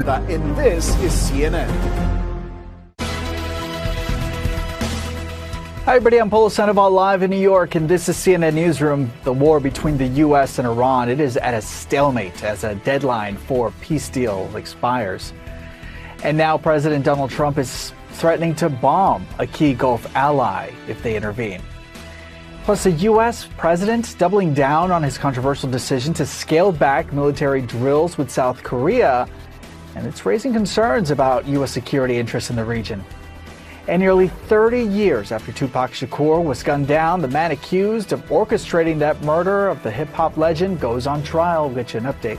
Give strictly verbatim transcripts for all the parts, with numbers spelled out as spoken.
And this is C N N. Hi everybody, I'm Polo Sandoval live in New York, and this is C N N Newsroom. The war between the U S and Iran, it is at a stalemate as a deadline for peace deal expires. And now President Donald Trump is threatening to bomb a key Gulf ally if they intervene. Plus, the U S president doubling down on his controversial decision to scale back military drills with South Korea, and it's raising concerns about U S security interests in the region. And nearly thirty years after Tupac Shakur was gunned down, the man accused of orchestrating that murder of the hip-hop legend goes on trial. We'll get you an update.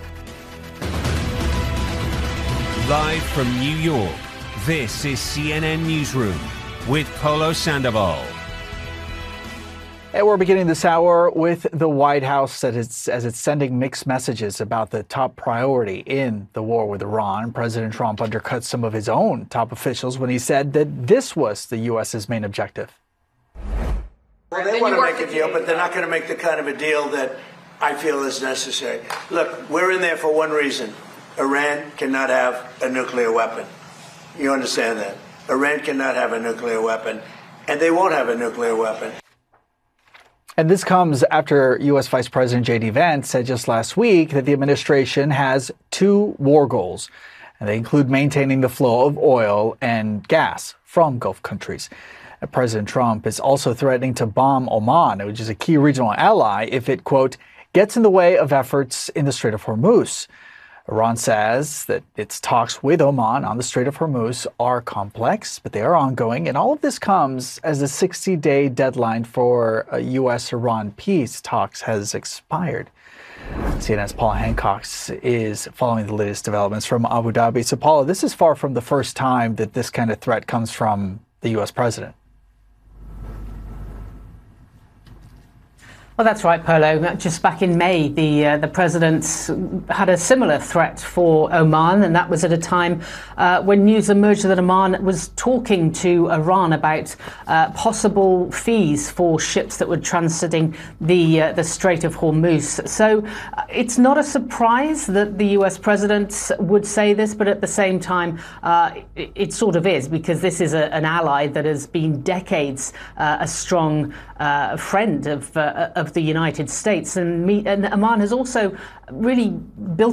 Live from New York, this is C N N Newsroom with Polo Sandoval. And we're beginning this hour with the White House as it's, as it's sending mixed messages about the top priority in the war with Iran. President Trump undercut some of his own top officials when he said that this was the U S's main objective. Well, they want to make a deal, but they're not going to make the kind of a deal that I feel is necessary. Look, we're in there for one reason. Iran cannot have a nuclear weapon. You understand that? Iran cannot have a nuclear weapon, and they won't have a nuclear weapon. And this comes after U S Vice President J D Vance said just last week that the administration has two war goals, and they include maintaining the flow of oil and gas from Gulf countries. And President Trump is also threatening to bomb Oman, which is a key regional ally, if it, quote, gets in the way of efforts in the Strait of Hormuz. Iran says that its talks with Oman on the Strait of Hormuz are complex, but they are ongoing. And all of this comes as the sixty-day deadline for U S Iran peace talks has expired. C N N's Paula Hancock is following the latest developments from Abu Dhabi. So, Paula, this is far from the first time that this kind of threat comes from the U S president. Well, that's right, Polo. Just back in May, the uh, the president had a similar threat for Oman, and that was at a time uh, when news emerged that Oman was talking to Iran about uh, possible fees for ships that were transiting the uh, the Strait of Hormuz. So uh, it's not a surprise that the U S president would say this, but at the same time, uh, it, it sort of is, because this is a, an ally that has been decades uh, a strong uh, friend of uh, of the United States, and, me, and Oman has also really built